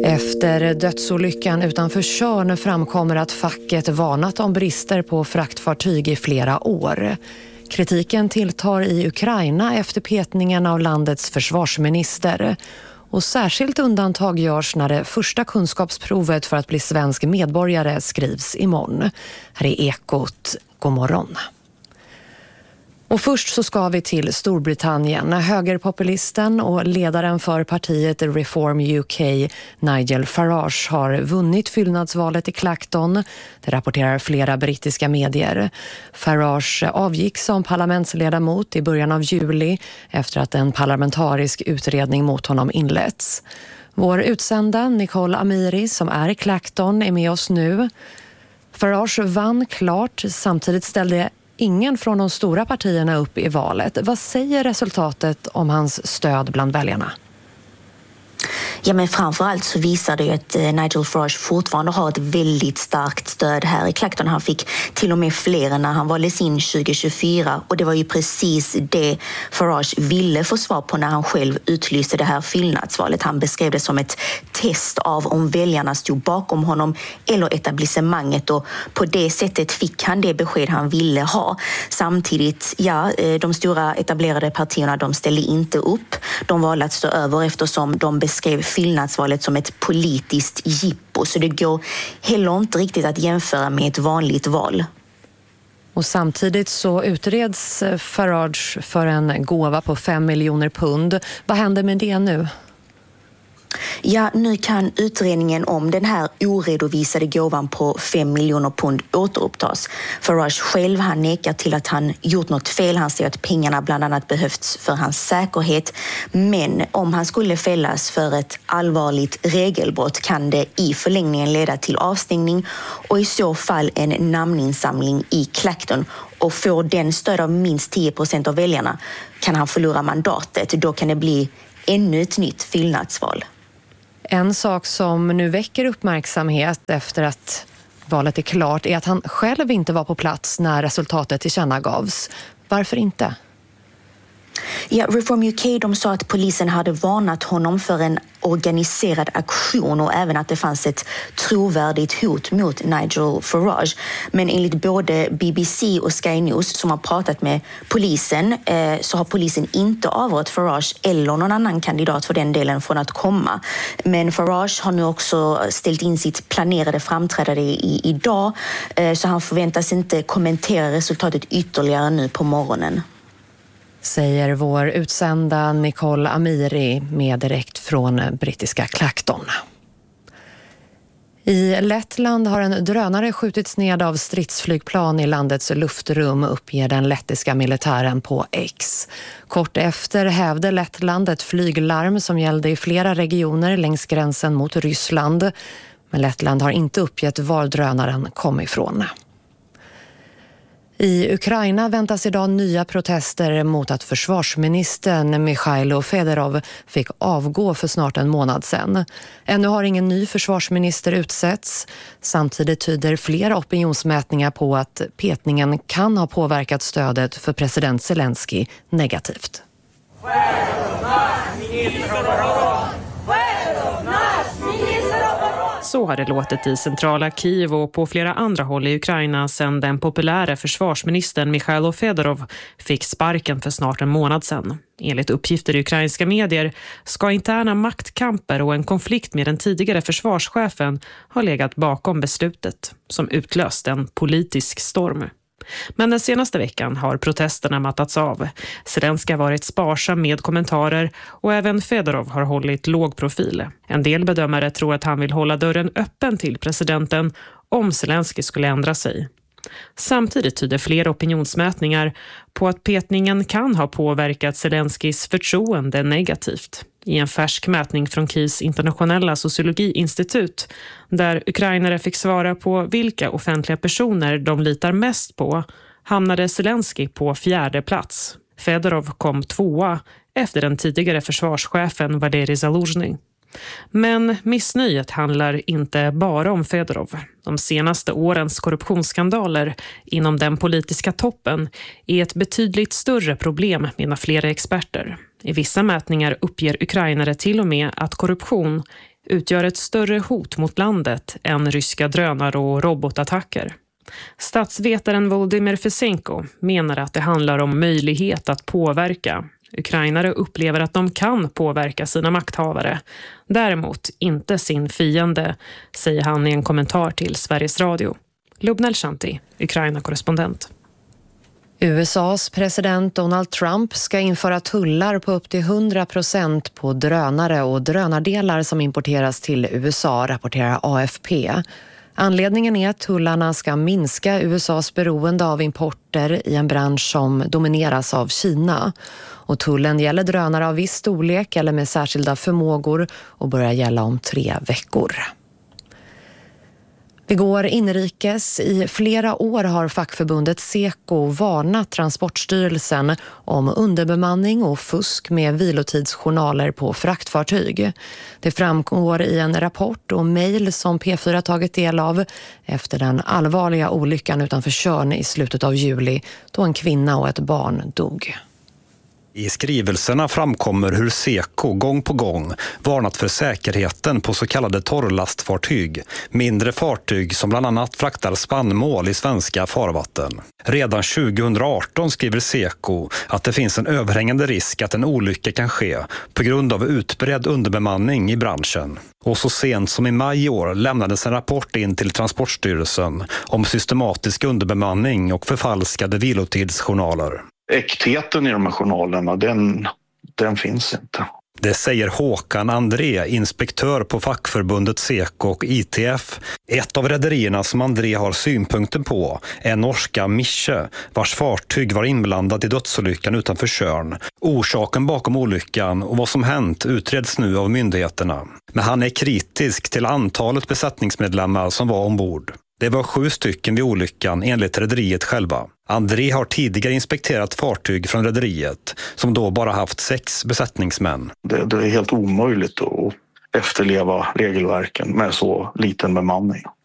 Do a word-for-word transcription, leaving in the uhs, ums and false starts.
Efter dödsolyckan utanför Tjörn framkommer att facket varnat om brister på fraktfartyg i flera år. Kritiken tilltar i Ukraina efter petningen av landets försvarsminister. Och särskilt undantag görs när det första kunskapsprovet för att bli svensk medborgare skrivs imorgon. Här är Ekot. God morgon. Och först så ska vi till Storbritannien. Högerpopulisten och ledaren för partiet Reform U K, Nigel Farage, har vunnit fyllnadsvalet i Clacton. Det rapporterar flera brittiska medier. Farage avgick som parlamentsledamot i början av juli efter att en parlamentarisk utredning mot honom inletts. Vår utsända Nicole Amiri som är i Clacton är med oss nu. Farage vann klart, samtidigt ställde ingen från de stora partierna upp i valet. Vad säger resultatet om hans stöd bland väljarna? Ja, men framförallt så visar det ju att Nigel Farage fortfarande har ett väldigt starkt stöd här i Clacton. Han fick till och med fler när han valdes in tjugo tjugofyra och det var ju precis det Farage ville få svar på när han själv utlyste det här fyllnadsvalet. Han beskrev det som ett test av om väljarna stod bakom honom eller etablissemanget och på det sättet fick han det besked han ville ha. Samtidigt, ja, de stora etablerade partierna de ställde inte upp. De valde att stå över eftersom de beskrev fyllnadsvalet som ett politiskt jippo, så det går heller inte riktigt att jämföra med ett vanligt val. Och samtidigt så utreds Farage för en gåva på fem miljoner pund. Vad händer med det nu? Ja, nu kan utredningen om den här oredovisade gåvan på fem miljoner pund återupptas. Farage själv han nekar till att han gjort något fel. Han säger att pengarna bland annat behövts för hans säkerhet. Men om han skulle fällas för ett allvarligt regelbrott kan det i förlängningen leda till avstängning och i så fall en namninsamling i Clacton. Och får den stöd av minst tio procent av väljarna kan han förlora mandatet. Då kan det bli ännu ett nytt fyllnadsval. En sak som nu väcker uppmärksamhet efter att valet är klart är att han själv inte var på plats när resultatet tillkännagavs. Varför inte? Ja, Reform U K de sa att polisen hade varnat honom för en organiserad aktion och även att det fanns ett trovärdigt hot mot Nigel Farage. Men enligt både B B C och Sky News som har pratat med polisen eh, så har polisen inte avrått Farage eller någon annan kandidat för den delen från att komma. Men Farage har nu också ställt in sitt planerade framträdande i, idag eh, så han förväntas inte kommentera resultatet ytterligare nu på morgonen. Säger vår utsända Nicole Amiri med direkt från brittiska Clacton. I Lettland har en drönare skjutits ned av stridsflygplan i landets luftrum, uppger den lettiska militären på X. Kort efter hävde Lettland ett flyglarm som gällde i flera regioner längs gränsen mot Ryssland. Men Lettland har inte uppgett var drönaren kom ifrån. I Ukraina väntas idag nya protester mot att försvarsministern Mikhailo Fedorov fick avgå för snart en månad sedan. Ännu har ingen ny försvarsminister utsetts. Samtidigt tyder flera opinionsmätningar på att petningen kan ha påverkat stödet för president Zelensky negativt. Så har det låtit i centrala Kiev och på flera andra håll i Ukraina sedan den populära försvarsministern Mikhailo Fedorov fick sparken för snart en månad sedan. Enligt uppgifter i ukrainska medier ska interna maktkamper och en konflikt med den tidigare försvarschefen ha legat bakom beslutet som utlöst en politisk storm. Men den senaste veckan har protesterna mattats av. Zelensky har varit sparsam med kommentarer och även Fedorov har hållit låg profil. En del bedömare tror att han vill hålla dörren öppen till presidenten om Zelensky skulle ändra sig. Samtidigt tyder flera opinionsmätningar på att petningen kan ha påverkat Zelenskys förtroende negativt. I en färsk mätning från Kievs internationella sociologiinstitut där ukrainare fick svara på vilka offentliga personer de litar mest på hamnade Zelensky på fjärde plats. Fedorov kom tvåa efter den tidigare försvarschefen Valerij Zaluzhny. Men missnöjet handlar inte bara om Fedorov. De senaste årens korruptionsskandaler inom den politiska toppen är ett betydligt större problem, menar flera experter. I vissa mätningar uppger ukrainare till och med att korruption utgör ett större hot mot landet än ryska drönare och robotattacker. Statsvetaren Volodymyr Fesenko menar att det handlar om möjlighet att påverka. Ukrainare upplever att de kan påverka sina makthavare. Däremot inte sin fiende, säger han i en kommentar till Sveriges Radio. Lubnel Shanti, Ukraina-korrespondent. U S A:s president Donald Trump ska införa tullar på upp till hundra procent på drönare och drönardelar som importeras till U S A, rapporterar A F P. Anledningen är att tullarna ska minska U S A:s beroende av importer i en bransch som domineras av Kina. Och tullen gäller drönare av viss storlek eller med särskilda förmågor och börjar gälla om tre veckor. Vi går inrikes. I flera år har fackförbundet Seko varnat Transportstyrelsen om underbemanning och fusk med vilotidsjournaler på fraktfartyg. Det framgår i en rapport och mejl som P fyra tagit del av efter den allvarliga olyckan utanför Tjörn i slutet av juli då en kvinna och ett barn dog. I skrivelserna framkommer hur Seko gång på gång varnat för säkerheten på så kallade torrlastfartyg, mindre fartyg som bland annat fraktar spannmål i svenska farvatten. Redan tjugohundraarton skriver Seko att det finns en överhängande risk att en olycka kan ske på grund av utbredd underbemanning i branschen. Och så sent som i maj i år lämnades en rapport in till Transportstyrelsen om systematisk underbemanning och förfalskade vilotidsjournaler. Äktheten i de här journalerna, den, den finns inte. Det säger Håkan André, inspektör på fackförbundet Seko och I T F. Ett av rederierna som André har synpunkter på är norska Mische, vars fartyg var inblandat i dödsolyckan utanför Tjörn. Orsaken bakom olyckan och vad som hänt utreds nu av myndigheterna. Men han är kritisk till antalet besättningsmedlemmar som var ombord. Det var sju stycken vid olyckan enligt rederiet själva. André har tidigare inspekterat fartyg från rederiet som då bara haft sex besättningsmän. Det, det är helt omöjligt att efterleva regelverken med så liten bemanning.